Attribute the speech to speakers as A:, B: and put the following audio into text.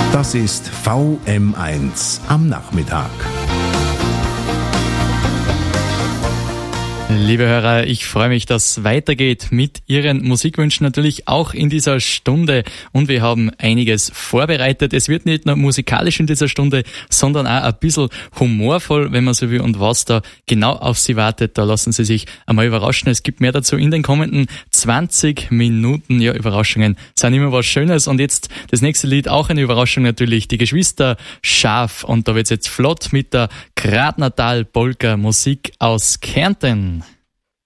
A: Das ist VM1 am Nachmittag.
B: Liebe Hörer, ich freue mich, dass es weitergeht mit Ihren Musikwünschen natürlich auch in dieser Stunde. Und wir haben einiges vorbereitet. Es wird nicht nur musikalisch in dieser Stunde, sondern auch ein bisschen humorvoll, wenn man so will. Und was da genau auf Sie wartet, da lassen Sie sich einmal überraschen. Es gibt mehr dazu in den kommenden 20 Minuten. Ja, Überraschungen sind immer was Schönes. Und jetzt das nächste Lied, auch eine Überraschung natürlich. Die Geschwister Schaf. Und da wird's jetzt flott mit der Gradnatal Polka Musik aus Kärnten.